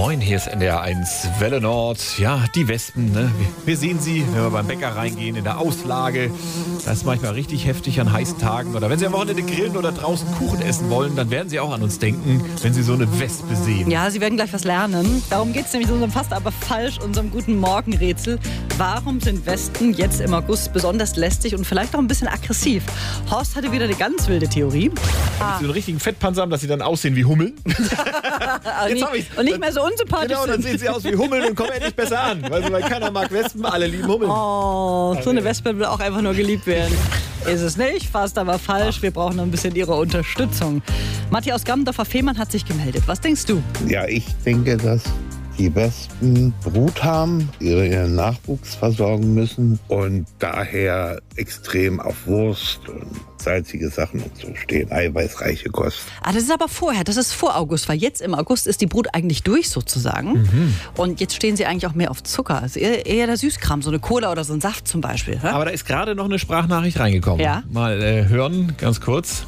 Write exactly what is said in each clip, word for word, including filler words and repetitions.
Moin, hier ist N D R eins Welle Nord. Ja, die Wespen, ne? Wir sehen sie, wenn wir beim Bäcker reingehen, in der Auslage. Das ist manchmal richtig heftig an heißen Tagen. Oder wenn Sie am Wochenende grillen oder draußen Kuchen essen wollen, dann werden Sie auch an uns denken, wenn Sie so eine Wespe sehen. Ja, Sie werden gleich was lernen. Darum geht es nämlich in unserem fast aber falsch, unserem guten Morgenrätsel. Warum sind Wespen jetzt im August besonders lästig und vielleicht auch ein bisschen aggressiv? Horst hatte wieder eine ganz wilde Theorie. Ah. So einen richtigen Fettpanzer haben, dass sie dann aussehen wie Hummeln. Jetzt hab ich's. Und nicht mehr so unsympathisch Genau, dann sehen sie aus wie Hummeln und kommen endlich besser an. Weil, weil keiner mag Wespen, alle lieben Hummeln. Oh, so eine Wespe will auch einfach nur geliebt werden. Ist es nicht, fast aber falsch. Wir brauchen noch ein bisschen Ihre Unterstützung. Matti aus Gammendorfer Fehmarn hat sich gemeldet. Was denkst du? Ja, ich denke, dass die Wespen Brut haben, ihren Nachwuchs versorgen müssen und daher extrem auf Wurst und salzige Sachen und so stehen, eiweißreiche Kost. Ah, das ist aber vorher, das ist vor August, weil jetzt im August ist die Brut eigentlich durch sozusagen. Mhm. Und jetzt stehen sie eigentlich auch mehr auf Zucker. Also eher, eher der Süßkram, so eine Cola oder so ein Saft zum Beispiel. Hä? Aber da ist gerade noch eine Sprachnachricht reingekommen. Ja? Mal äh, hören, ganz kurz.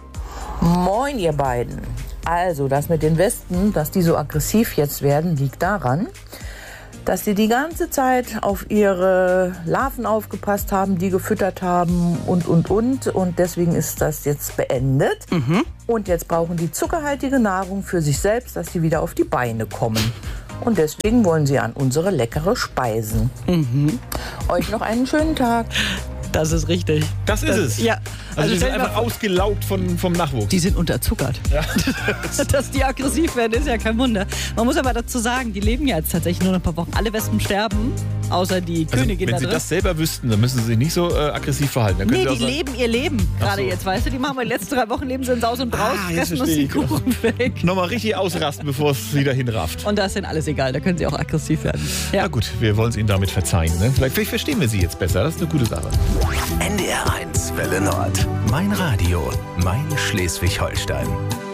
Moin, ihr beiden. Also, das mit den Wespen, dass die so aggressiv jetzt werden, liegt daran, dass sie die ganze Zeit auf ihre Larven aufgepasst haben, die gefüttert haben und, und, und. Und deswegen ist das jetzt beendet. Mhm. Und jetzt brauchen die zuckerhaltige Nahrung für sich selbst, dass sie wieder auf die Beine kommen. Und deswegen wollen sie an unsere leckere Speisen. Mhm. Euch noch einen schönen Tag. Das ist richtig. Das ist das, es? Ja. Also, also die sind einfach ausgelaugt von, vom Nachwuchs. Die sind unterzuckert. Ja. Dass die aggressiv werden, ist ja kein Wunder. Man muss aber dazu sagen, die leben ja jetzt tatsächlich nur noch ein paar Wochen. Alle Wespen sterben, außer die also Königin wenn da Sie drin. das selber wüssten, dann müssen Sie sich nicht so äh, aggressiv verhalten. Dann nee, Sie die sagen, leben ihr Leben gerade so. Jetzt, weißt du. Die machen wir die letzten drei Wochen, leben sie in Saus und Braus, ah, fressen uns die Kuchen weg. Nochmal richtig ausrasten, bevor es wieder hinrafft. Und da ist denen alles egal, da können sie auch aggressiv werden. Ja. Na gut, wir wollen es Ihnen damit verzeihen. Ne? Vielleicht, vielleicht verstehen wir Sie jetzt besser, das ist eine gute Sache. N D R eins Welle Nord. Mein Radio, mein Schleswig-Holstein.